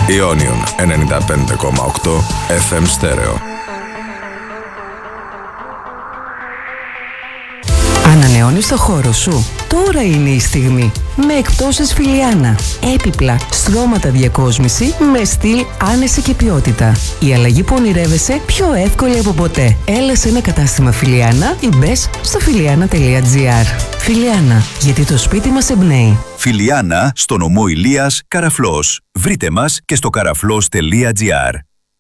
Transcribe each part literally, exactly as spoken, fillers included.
Ionion ενενήντα πέντε κόμμα οκτώ εφ εμ στέρεο. Ανανεώνεις το χώρο σου? Τώρα είναι η στιγμή. Με εκπτώσεις Φιλιάνα. Έπιπλα, στρώματα διακόσμηση με στυλ, άνεση και ποιότητα. Η αλλαγή που ονειρεύεσαι πιο εύκολη από ποτέ. Έλα σε ένα κατάστημα Φιλιάνα ή μπες στο φιλιάνα τελεία τζι άρ. Φιλιάνα, γιατί το σπίτι μας εμπνέει. Φιλιάνα, στο νομό Ηλίας, Καραφλός. Βρείτε μας και στο καραφλός τελεία τζι άρ.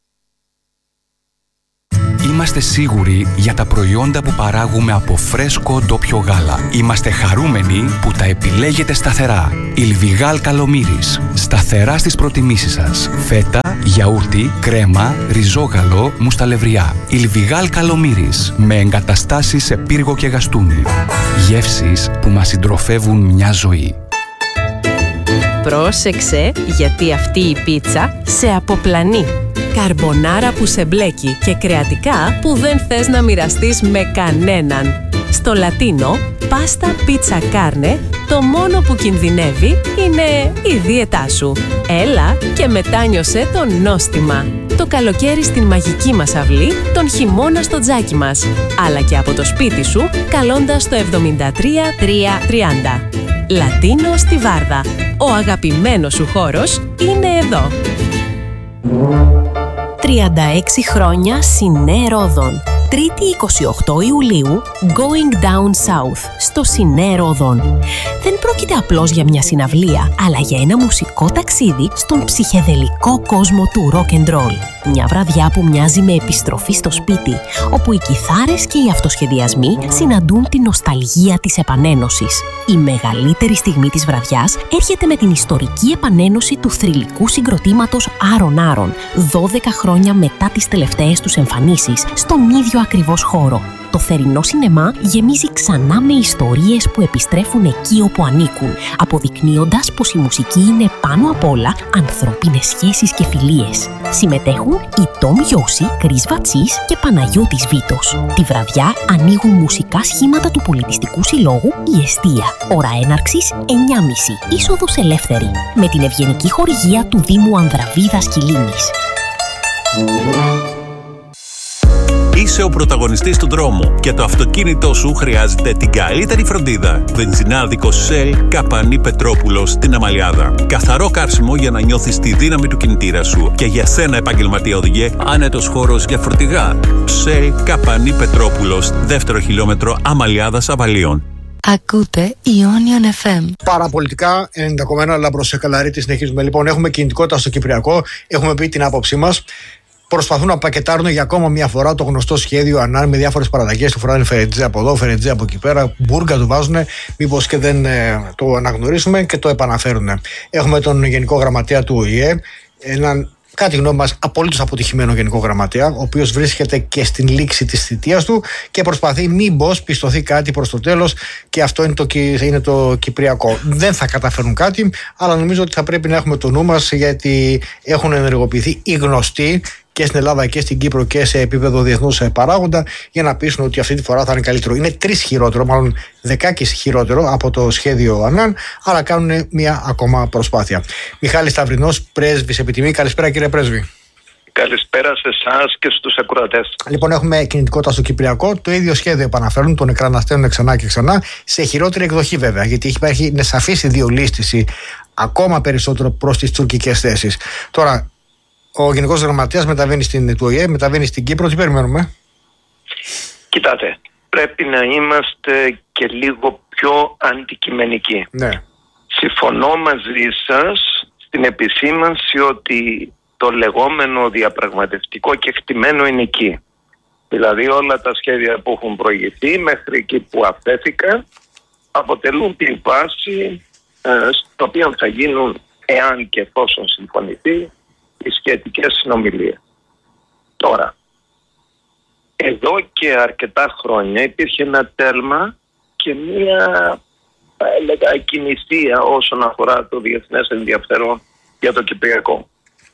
Είμαστε σίγουροι για τα προϊόντα που παράγουμε από φρέσκο ντόπιο γάλα. Είμαστε χαρούμενοι που τα επιλέγετε σταθερά. Ιλβιγάλ Καλομύρης. Σταθερά στις προτιμήσεις σας. Φέτα, γιαούρτι, κρέμα, ριζόγαλο, μουσταλευριά. Ιλβιγάλ Καλομύρης. Με εγκαταστάσεις σε πύργο και γαστούνι. Γεύσεις που μας συντροφεύουν μια ζωή. Πρόσεξε, γιατί αυτή η πίτσα σε αποπλανεί. Καρμπονάρα που σε μπλέκει και κρεατικά που δεν θες να μοιραστείς με κανέναν. Στο Λατίνο, πάστα πίτσα κάρνε, το μόνο που κινδυνεύει είναι η δίαιτά σου. Έλα και μετάνιωσε το νόστιμα. Το καλοκαίρι στην μαγική μας αυλή, τον χειμώνα στο τζάκι μας. Αλλά και από το σπίτι σου, καλώντας το εβδομήντα τρία τριακόσια τριάντα. Λατίνο στη Βάρδα. Ο αγαπημένος σου χώρος είναι εδώ. τριάντα έξι χρόνια Σινέ Ρόδον. Τρίτη εικοστή όγδοη Ιουλίου, Going Down South, στο Σινέ Ρόδον. Δεν πρόκειται απλώς για μια συναυλία, αλλά για ένα μουσικό ταξίδι στον ψυχεδελικό κόσμο του rock and roll. Μια βραδιά που μοιάζει με επιστροφή στο σπίτι, όπου οι κιθάρες και οι αυτοσχεδιασμοί συναντούν την νοσταλγία της επανένωσης. Η μεγαλύτερη στιγμή της βραδιάς έρχεται με την ιστορική επανένωση του θρυλικού συγκροτήματος Άρον Άρον, δώδεκα χρόνια μετά τις τελευταίες τους εμφανίσεις, στον ίδιο ακριβώς χώρο. Το θερινό σινεμά γεμίζει ξανά με ιστορίες που επιστρέφουν εκεί όπου ανήκουν, αποδεικνύοντας πως η μουσική είναι πάνω απ' όλα ανθρώπινες σχέσεις και φιλίες. Συμμετέχουν οι Τόμ Γιώση, Κρίς Βατσής και Παναγιώτης Βίτος. Τη βραδιά ανοίγουν μουσικά σχήματα του Πολιτιστικού Συλλόγου «Η Εστία». Ώρα έναρξης εννιά και μισή, είσοδος ελεύθερη, με την ευγενική χορηγία του Δήμου Ανδραβίδας Κιλίνης. Είσαι ο πρωταγωνιστής του δρόμου και το αυτοκίνητό σου χρειάζεται την καλύτερη φροντίδα. Βενζινάδικο Shell Καπανή Πετρόπουλος στην Αμαλιάδα. Καθαρό καύσιμο για να νιώθεις τη δύναμη του κινητήρα σου. Και για σένα, επαγγελματία οδηγέ, άνετος χώρος για φορτηγά. Shell Καπανή Πετρόπουλος, δεύτερο χιλιόμετρο Αμαλιάδας Αβαλίων. Ακούτε Ionion εφ εμ. Παραπολιτικά ενενήντα κόμμα ένα Λάμπρος Καλαρίτη. Συνεχίζουμε λοιπόν. Έχουμε κινητικότητα στο Κυπριακό. Έχουμε πει την άποψή μας. Προσπαθούν να πακετάρουν για ακόμα μια φορά το γνωστό σχέδιο Ανάν με διάφορες παραλλαγές. Του φοράνε φερετζέ από εδώ, φερετζέ από εκεί πέρα. Μπούρκα του βάζουν. Μήπως και δεν ε, το αναγνωρίσουμε και το επαναφέρουν. Έχουμε τον Γενικό Γραμματέα του Ο Η Ε, έναν κάτι γνώμη μας απολύτως αποτυχημένο Γενικό Γραμματέα, ο οποίος βρίσκεται και στην λήξη της θητείας του και προσπαθεί μήπως πιστωθεί κάτι προς το τέλος, και αυτό είναι το, είναι το Κυπριακό. Δεν θα καταφέρουν κάτι, αλλά νομίζω ότι θα πρέπει να έχουμε το νου μας, γιατί έχουν ενεργοποιηθεί οι γνωστοί και στην Ελλάδα και στην Κύπρο και σε επίπεδο διεθνούς παράγοντα για να πείσουν ότι αυτή τη φορά θα είναι καλύτερο. Είναι τρεις χειρότερο, μάλλον δεκάκις χειρότερο από το σχέδιο Ανάν, αλλά κάνουν μια ακόμα προσπάθεια. Μιχάλης Σταυρινός, πρέσβης επιτιμή. Καλησπέρα, κύριε πρέσβη. Καλησπέρα σε εσάς και στους ακροατές. Λοιπόν, έχουμε κινητικότητα στο Κυπριακό. Το ίδιο σχέδιο επαναφέρουν, τον εκρανασταίνουν ξανά και ξανά, σε χειρότερη εκδοχή βέβαια, γιατί υπάρχει είναι σαφής ιδιολίσθηση ακόμα περισσότερο προς τις τουρκικές θέσεις. Τώρα, ο Γενικός Γραμματέας μεταβαίνει στην του Ο Η Ε, μεταβαίνει στην Κύπρο. Τι περιμένουμε? Κοιτάτε, πρέπει να είμαστε και λίγο πιο αντικειμενικοί. Ναι. Συμφωνώ μαζί σας στην επισήμανση ότι το λεγόμενο διαπραγματευτικό κεκτημένο είναι εκεί. Δηλαδή όλα τα σχέδια που έχουν προηγηθεί μέχρι εκεί που αφέθηκαν αποτελούν την βάση ε, στο οποίο θα γίνουν, εάν και εφόσον συμφωνηθεί, οι σχετικές συνομιλίες. Τώρα, εδώ και αρκετά χρόνια υπήρχε ένα τέλμα και μία, θα έλεγα, ακινησία όσον αφορά το διεθνές ενδιαφέρον για το Κυπριακό.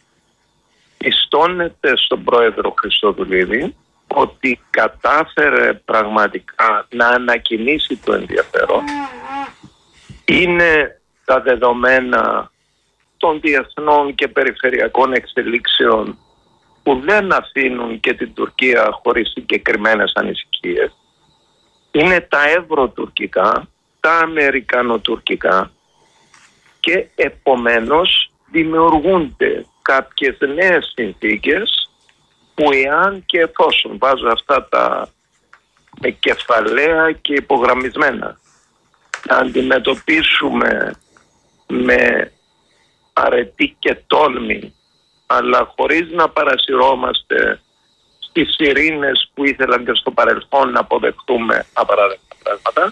Πιστώνεται στον πρόεδρο Χριστοδουλίδη ότι κατάφερε πραγματικά να ανακοινήσει το ενδιαφέρον. Είναι τα δεδομένα των διεθνών και περιφερειακών εξελίξεων που δεν αφήνουν και την Τουρκία χωρίς συγκεκριμένες ανησυχίες. Είναι τα ευρωτουρκικά, τα αμερικανοτουρκικά και επομένως δημιουργούνται κάποιες νέες συνθήκες που εάν και εφόσον, βάζω αυτά τα με κεφαλαία και υπογραμμισμένα, να αντιμετωπίσουμε με αρετή και τόλμη, αλλά χωρίς να παρασυρώμαστε στις ειρήνες που ήθελαν και στο παρελθόν να αποδεχτούμε απαράδεκτα πράγματα.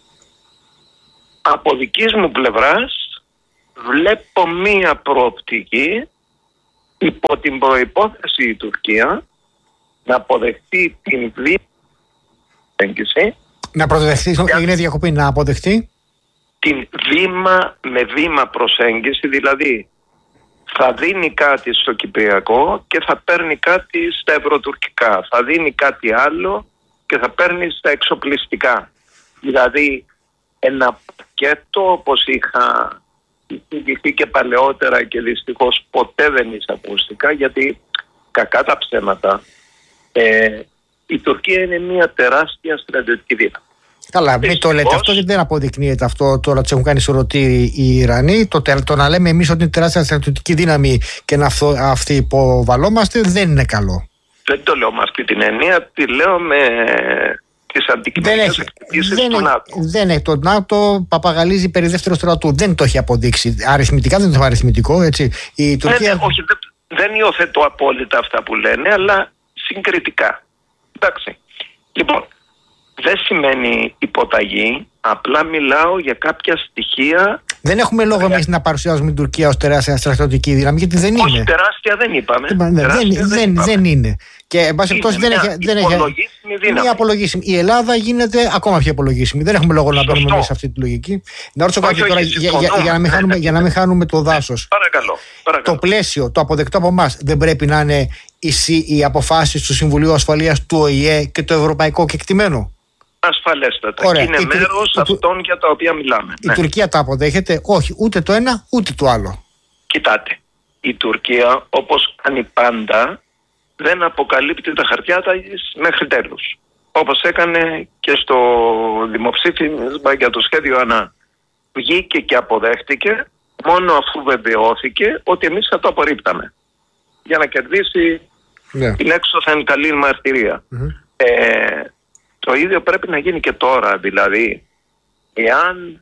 Από δικής μου πλευράς βλέπω μία προοπτική υπό την προϋπόθεση η Τουρκία να αποδεχτεί την βία προσέγγιση. Να προδεχτεί, έγινε διακοπή, να αποδεχτεί την βήμα με βήμα προσέγγιση, δηλαδή θα δίνει κάτι στο Κυπριακό και θα παίρνει κάτι στα ευρωτουρκικά, θα δίνει κάτι άλλο και θα παίρνει στα εξοπλιστικά. Δηλαδή ένα πακέτο όπως είχα συζητηθεί και παλαιότερα και δυστυχώς ποτέ δεν εισακούστηκα, γιατί κακά τα ψέματα, ε, η Τουρκία είναι μια τεράστια στρατιωτική δύναμη. Καλά, μην το λέτε αυτό, γιατί δεν αποδεικνύεται αυτό. Τώρα του έχουν κάνει σωρωτή οι Ιρανοί. Το, το να λέμε εμείς ότι είναι τεράστια στρατιωτική δύναμη και να αυτό, αυτοί υποβαλόμαστε δεν είναι καλό. Δεν το λέω με αυτή την έννοια, τη λέω με τις αντικειμενικές εξηγήσεις του ΝΑΤΟ. Δεν έχει. Το ΝΑΤΟ παπαγαλίζει περί δεύτερο στρατού. Δεν το έχει αποδείξει. Αριθμητικά δεν είναι αριθμητικό, έτσι. Η Τουρκία... ναι, όχι, δεν, δεν υιοθετώ απόλυτα αυτά που λένε, αλλά συγκριτικά. Εντάξει. Λοιπόν, δεν σημαίνει υποταγή, απλά μιλάω για κάποια στοιχεία. Δεν έχουμε λόγο εμείς να παρουσιάζουμε την Τουρκία ως τεράστια στρατιωτική δύναμη, γιατί δεν είναι. Όχι, τεράστια δεν είπαμε. Δεν, δεν, δεν, δεν, δεν είναι. Και εν πάση περιπτώσει δεν έχει. Δεν υπολογίσιμη έχει, δύναμη. Απολογίσιμη. Η Ελλάδα γίνεται ακόμα πιο απολογίσιμη. Δεν έχουμε λόγο Σωστό. να μπαίνουμε μέσα σε αυτή τη λογική. Να ρωτήσω κάτι τώρα για, για, για, να μην χάνουμε, για να μην χάνουμε το δάσος. Παρακαλώ, παρακαλώ. Το πλαίσιο, το αποδεκτό από εμάς, δεν πρέπει να είναι οι, οι αποφάσεις του Συμβουλίου Ασφαλείας του Ο Η Ε και το ευρωπαϊκό κεκτημένο. Ασφαλέστατα. Ωραία. Είναι μέρος η... αυτών για τα οποία μιλάμε. Η ναι. Τουρκία τα αποδέχεται? Όχι, ούτε το ένα ούτε το άλλο. Κοιτάτε, η Τουρκία όπως κάνει πάντα δεν αποκαλύπτει τα χαρτιά της μέχρι τέλους. Όπως έκανε και στο δημοψήφισμα για το σχέδιο ΑΝΑ. Βγήκε και αποδέχτηκε μόνο αφού βεβαιώθηκε ότι εμείς θα το απορρίπταμε. Για να κερδίσει ναι. την έξωθεν καλή μαρτυρία. Mm-hmm. Ε, Το ίδιο πρέπει να γίνει και τώρα, δηλαδή εάν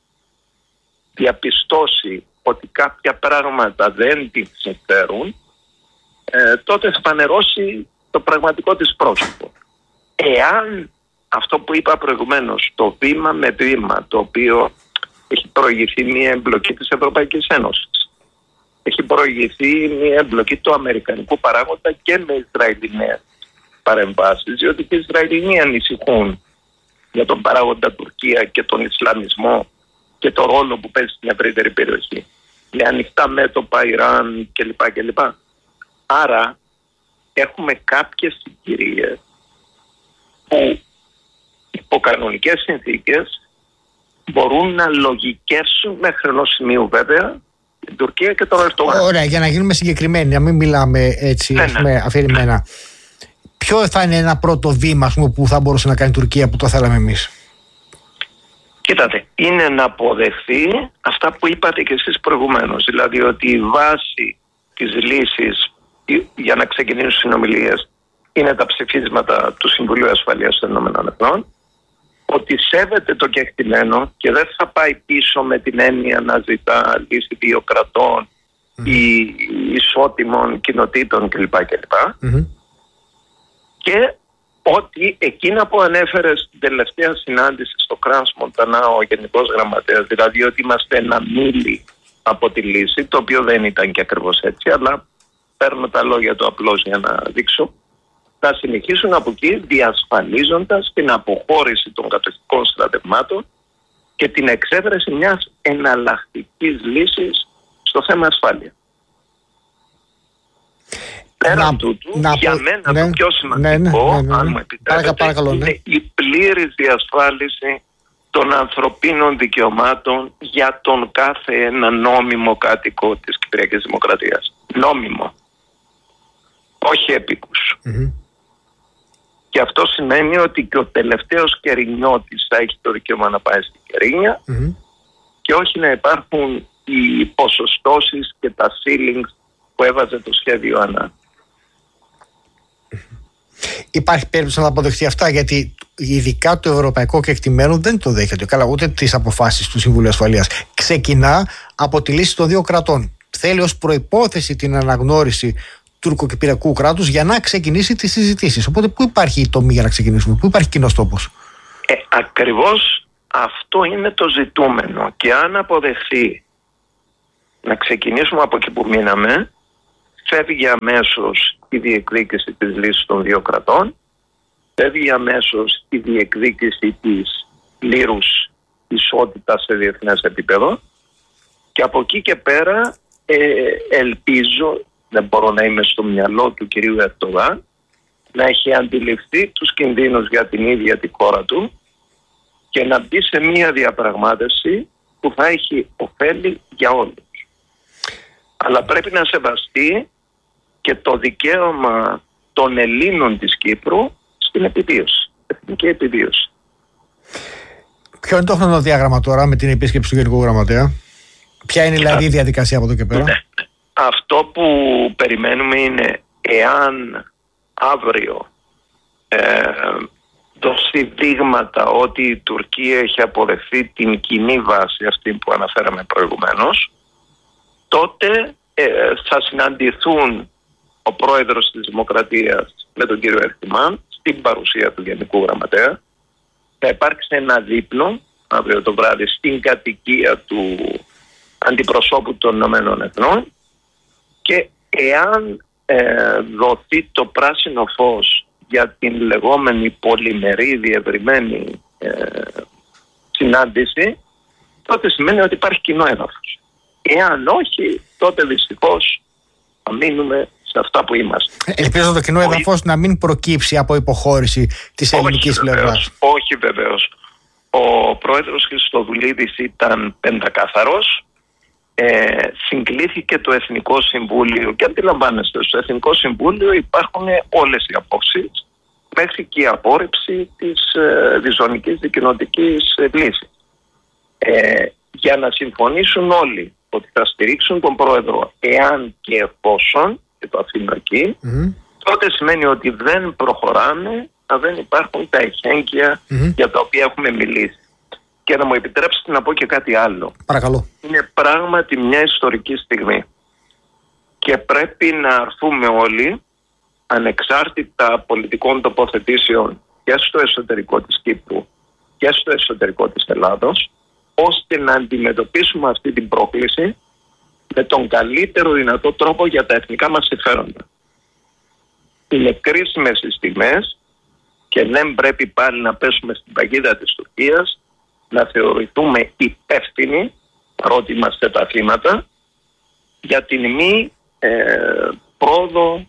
διαπιστώσει ότι κάποια πράγματα δεν την συμφέρουν, ε, τότε θα φανερώσει το πραγματικό της πρόσωπο. Εάν αυτό που είπα προηγουμένως, το βήμα με βήμα, το οποίο έχει προηγηθεί μια εμπλοκή της Ευρωπαϊκής Ένωσης, έχει προηγηθεί μια εμπλοκή του αμερικανικού παράγοντα και με Ισραηλινές παρεμβάσεις, διότι και οι Ισραηλινοί ανησυχούν για τον παράγοντα Τουρκία και τον Ισλαμισμό και το ρόλο που παίζει στην ευρύτερη περιοχή. Με ανοιχτά μέτωπα, Ιράν κλπ. κλπ. Άρα έχουμε κάποιες συγκυρίες που υπό κανονικές συνθήκες μπορούν να λογικεύσουν μέχρι ενός σημείου βέβαια την Τουρκία και τον Ερντογάν. Ωραία, για να γίνουμε συγκεκριμένοι, να μην μιλάμε έτσι ναι, ναι. αφηρημένα. Ποιο θα είναι ένα πρώτο βήμα ας πούμε, που θα μπορούσε να κάνει η Τουρκία που το θέλαμε εμείς? Κοίτατε, είναι να αποδεχθεί αυτά που είπατε και εσείς προηγουμένως. Δηλαδή ότι η βάση της λύσης για να ξεκινήσουν συνομιλίες είναι τα ψηφίσματα του Συμβουλίου Ασφαλείας των Ηνωμένων Εθνών. Ότι σέβεται το κεκτημένο και δεν θα πάει πίσω με την έννοια να ζητά λύση δύο κρατών mm. ή ισότιμων κοινοτήτων κλπ. κλπ. Mm-hmm. Και ότι εκείνα που ανέφερε στην τελευταία συνάντηση στο Κράνς Μοντανά ο Γενικός Γραμματέας, δηλαδή ότι είμαστε ένα μίλι από τη λύση, το οποίο δεν ήταν και ακριβώς έτσι, αλλά παίρνω τα λόγια του απλώς για να δείξω, θα συνεχίσουν από εκεί διασφαλίζοντας την αποχώρηση των κατοχικών στρατευμάτων και την εξέβρεση μιας εναλλακτικής λύσης στο θέμα ασφάλεια. Πέραν να, τούτου, να, για μένα ναι, το πιο σημαντικό, ναι, ναι, ναι, ναι. αν μου επιτρέπετε, παρακα, παρακαλώ, ναι. είναι η πλήρης διασφάλιση των ανθρωπίνων δικαιωμάτων για τον κάθε ένα νόμιμο κάτοικο της Κυπριακής Δημοκρατίας. Νόμιμο. Όχι έπικους. Mm-hmm. Και αυτό σημαίνει ότι και ο τελευταίος Κερινιώτης θα έχει το δικαίωμα να πάει στην Κερίνια mm-hmm. και όχι να υπάρχουν οι ποσοστώσεις και τα ceilings που έβαζε το σχέδιο ΑΝΑ. Υπάρχει περίπτωση να τα αποδεχτεί αυτά, γιατί ειδικά το ευρωπαϊκό κεκτημένο δεν το δέχεται. Καλά, ούτε τις αποφάσεις του Συμβουλίου Ασφαλείας. Ξεκινά από τη λύση των δύο κρατών. Θέλει ως προϋπόθεση την αναγνώριση τουρκοκυπριακού κράτους για να ξεκινήσει τις συζητήσεις. Οπότε, πού υπάρχει η τομή για να ξεκινήσουμε, πού υπάρχει κοινός τόπος? Ε, ακριβώς αυτό είναι το ζητούμενο. Και αν αποδεχθεί να ξεκινήσουμε από εκεί που μείναμε, φεύγει αμέσως η διεκδίκηση της λύσης των δύο κρατών, φεύγει αμέσως η διεκδίκηση της πλήρους ισότητας σε διεθνές επίπεδο και από εκεί και πέρα ε, ελπίζω, δεν μπορώ να είμαι στο μυαλό του κυρίου Ερντογάν, να έχει αντιληφθεί τους κινδύνους για την ίδια τη χώρα του και να μπει σε μια διαπραγμάτευση που θα έχει ωφέλη για όλους. Αλλά πρέπει να σεβαστεί και το δικαίωμα των Ελλήνων της Κύπρου στην επιβίωση, εθνική επιβίωση. Ποιο είναι το χρονοδιάγραμμα τώρα με την επίσκεψη του Γενικού Γραμματέα? Ποια είναι δηλαδή η διαδικασία από εδώ και πέρα? Ναι. Αυτό που περιμένουμε είναι, εάν αύριο ε, δώσει δείγματα ότι η Τουρκία έχει αποδεχθεί την κοινή βάση αυτή που αναφέραμε προηγουμένως, τότε ε, θα συναντηθούν ο πρόεδρος της Δημοκρατίας με τον κύριο Ερτιμάν στην παρουσία του Γενικού Γραμματέα. Θα υπάρξει ένα δείπνο αύριο το βράδυ στην κατοικία του αντιπροσώπου των Ηνωμένων Εθνών και εάν ε, δοθεί το πράσινο φως για την λεγόμενη πολυμερή διευρυμένη ε, συνάντηση, τότε σημαίνει ότι υπάρχει κοινό έδαφος. Εάν όχι, τότε δυστυχώς θα μείνουμε σε αυτά που είμαστε. Ελπίζω το κοινό έδαφος να μην προκύψει από υποχώρηση της ελληνικής πλευράς. Όχι βεβαίως. Ο πρόεδρος Χριστοδουλίδης ήταν πεντακάθαρος. Ε, συγκλήθηκε το Εθνικό Συμβούλιο και αντιλαμβάνεστε, στο Εθνικό Συμβούλιο υπάρχουν όλες οι απόψεις μέχρι και η απόρριψη της ε, διζωνικής δικοινοτικής ε, λύσης. Ε, για να συμφωνήσουν όλοι ότι θα στηρίξουν τον πρόεδρο εάν και εφόσον, και το αφήνω εκεί, mm-hmm. τότε σημαίνει ότι δεν προχωράμε αν δεν υπάρχουν τα εχέγγυα mm-hmm. για τα οποία έχουμε μιλήσει. Και να μου επιτρέψετε να πω και κάτι άλλο. Παρακαλώ. Είναι πράγματι μια ιστορική στιγμή. Και πρέπει να αρθούμε όλοι, ανεξάρτητα πολιτικών τοποθετήσεων και στο εσωτερικό της Κύπρου και στο εσωτερικό της Ελλάδος, ώστε να αντιμετωπίσουμε αυτή την πρόκληση με τον καλύτερο δυνατό τρόπο για τα εθνικά μας συμφέροντα. Είναι κρίσιμες οι στιγμές και δεν πρέπει πάλι να πέσουμε στην παγίδα της Τουρκίας, να θεωρηθούμε υπεύθυνοι, παρότι είμαστε τα θύματα, για την μη ε, πρόοδο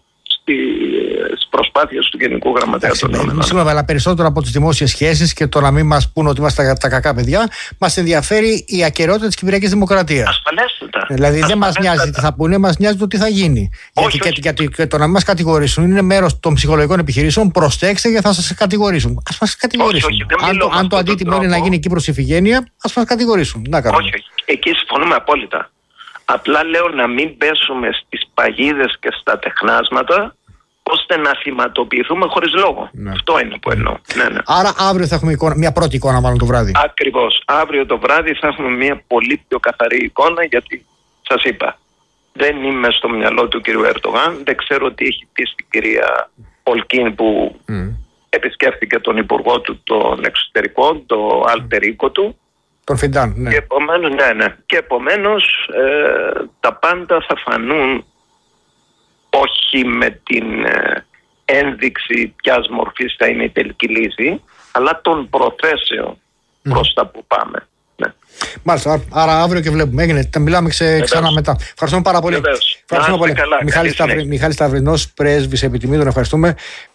στις προσπάθειες του Γενικού Γραμματέα των Ηνωμένων. Σίγουρα, αλλά περισσότερο από τις δημόσιες σχέσεις και το να μην μας πούν ότι είμαστε τα κακά παιδιά, μας ενδιαφέρει η ακεραιότητα της Κυπριακής Δημοκρατίας. Ασφαλέστατα. Δηλαδή δεν μας νοιάζει τι θα πούνε, μας νοιάζει το τι θα γίνει. Όχι, γιατί, όχι. γιατί και το να μην μας κατηγορήσουν είναι μέρος των ψυχολογικών επιχειρήσεων. Προσέξτε, γιατί θα σας κατηγορήσουν. Ας μας κατηγορήσουν. Όχι, όχι, αν το, αν το αντίτιμο είναι να γίνει Κύπρος Ιφηγένεια, ας μας κατηγορήσουν. Να κάνουμε. Όχι, όχι. Εκεί συμφωνούμε απόλυτα. Απλά λέω να μην πέσουμε στις παγίδες και στα τεχνάσματα, ώστε να θυματοποιηθούμε χωρίς λόγο. Ναι. Αυτό είναι που εννοώ. Ναι, ναι. Άρα αύριο θα έχουμε εικόνα, μια πρώτη εικόνα μάλλον το βράδυ. Ακριβώς. Αύριο το βράδυ θα έχουμε μια πολύ πιο καθαρή εικόνα, γιατί σας είπα, δεν είμαι στο μυαλό του κυρίου Ερντογάν, δεν ξέρω τι έχει πει στην κυρία Ολκίν που mm. επισκέφθηκε τον υπουργό του των εξωτερικών, το αλτερίκο του. Τον Φιντάν, ναι. Και επομένως, ναι, ναι. Και επομένως ε, τα πάντα θα φανούν όχι με την ε, ένδειξη ποιας μορφής θα είναι η τελική λύση, αλλά των προθέσεων mm. προς τα που πάμε. Ναι. Μάλιστα, άρα αύριο και βλέπουμε. Έγινε, τα μιλάμε ξε, ξανά μετά. Ευχαριστούμε πάρα πολύ. Βεβαίως. Ευχαριστούμε πολύ. Καλά, Μιχάλης, Σταυρ, Μιχάλης Σταυρινός, πρέσβης επιτιμίου, τον ευχαριστούμε.